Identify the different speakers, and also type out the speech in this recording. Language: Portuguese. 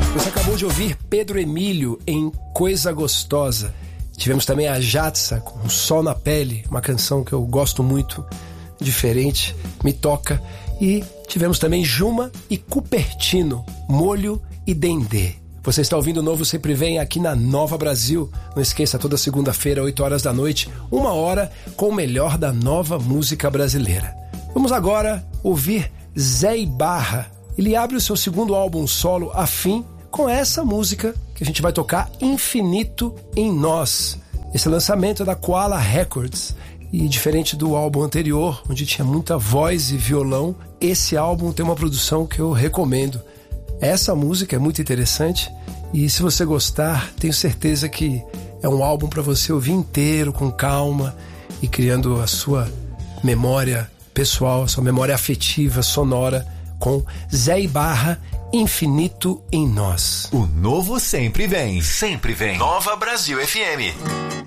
Speaker 1: Você acabou de ouvir Pedro Emílio em Coisa Gostosa. Tivemos também a Jatsa com Sol na Pele, uma canção que eu gosto muito, diferente, me toca. E tivemos também Juma e Cupertino, Molho e Dendê. Você está ouvindo o Novo Sempre Vem aqui na Nova Brasil. Não esqueça, toda segunda-feira, 8 horas da noite, 1 hora com o melhor da nova música brasileira. Vamos agora ouvir Zé Ibarra. Ele abre o seu segundo álbum solo, Afim, com essa música que a gente vai tocar, Infinito em Nós. Esse lançamento é da Koala Records. E diferente do álbum anterior, onde tinha muita voz e violão, esse álbum tem uma produção que eu recomendo. Essa música é muito interessante e se você gostar, tenho certeza que é um álbum para você ouvir inteiro, com calma e criando a sua memória pessoal, a sua memória afetiva, sonora, com Zé Ibarra, Infinito em Nós.
Speaker 2: O novo sempre vem. Sempre vem. Nova Brasil FM.